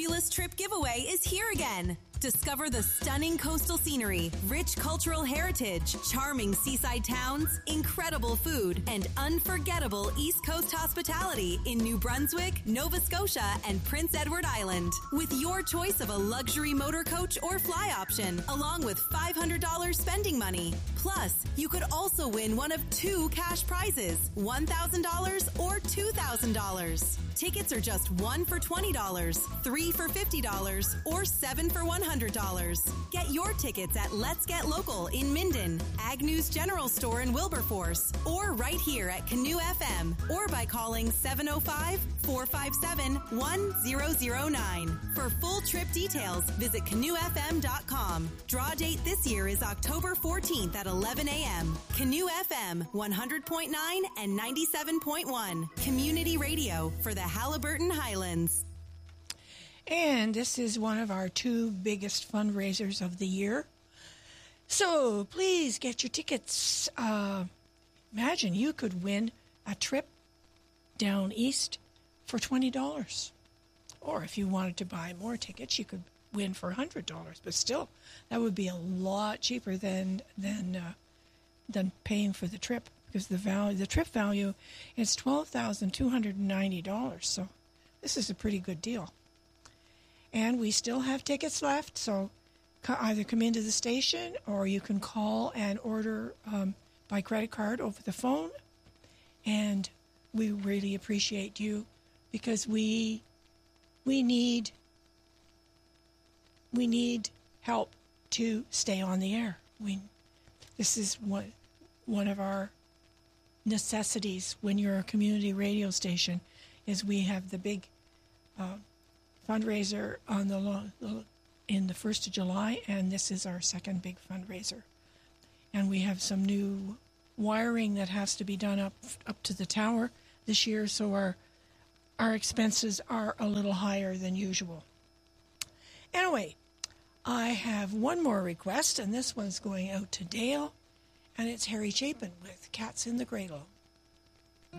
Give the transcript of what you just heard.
fabulous trip giveaway is here again. Discover the stunning coastal scenery, rich cultural heritage, charming seaside towns, incredible food, and unforgettable East Coast hospitality in New Brunswick, Nova Scotia, and Prince Edward Island. With your choice of a luxury motor coach or fly option, along with $500 spending money. Plus, you could also win one of 2 cash prizes, $1,000 or $2,000. Tickets are just 1 for $20, 3 for $50, or 7 for $100. Get your tickets at Let's Get Local in Minden, Ag News General Store in Wilberforce, or right here at Canoe FM, or by calling 705-457-1009. For full trip details, visit canoefm.com. Draw date this year is October 14th at 11 a.m. Canoe FM 100.9 and 97.1. Community radio for the Haliburton Highlands. And this is one of our 2 biggest fundraisers of the year. So please get your tickets. Imagine you could win a trip down east for $20. Or if you wanted to buy more tickets, you could win for $100. But still, that would be a lot cheaper than paying for the trip, because the trip value is $12,290. So this is a pretty good deal. And we still have tickets left, so either come into the station or you can call and order by credit card over the phone. And we really appreciate you, because we need help to stay on the air. This is one of our necessities when you're a community radio station, is we have the big fundraiser on in the 1st of July, and this is our second big fundraiser. And we have some new wiring that has to be done up to the tower this year, so our expenses are a little higher than usual. Anyway, I have one more request, and this one's going out to Dale, and it's Harry Chapin with Cats in the Cradle.